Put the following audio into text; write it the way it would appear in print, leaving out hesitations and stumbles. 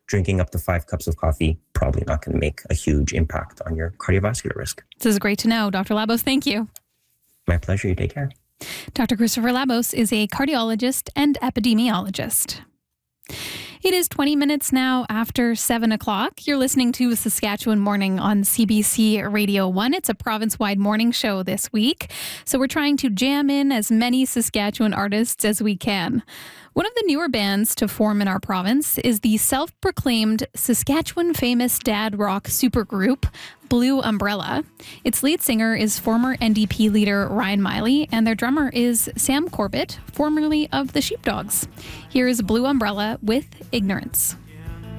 drinking up to 5 cups of coffee, probably not going to make a huge impact on your cardiovascular risk. This is great to know. Dr. Labos, thank you. My pleasure. You take care. Dr. Christopher Labos is a cardiologist and epidemiologist. It is 20 minutes now after 7 o'clock. You're listening to Saskatchewan Morning on CBC Radio 1. It's a province-wide morning show this week, so we're trying to jam in as many Saskatchewan artists as we can. One of the newer bands to form in our province is the self-proclaimed Saskatchewan famous dad rock supergroup, Blue Umbrella. Its lead singer is former NDP leader Ryan Miley, and their drummer is Sam Corbett, formerly of the Sheepdogs. Here is Blue Umbrella with Ignorance.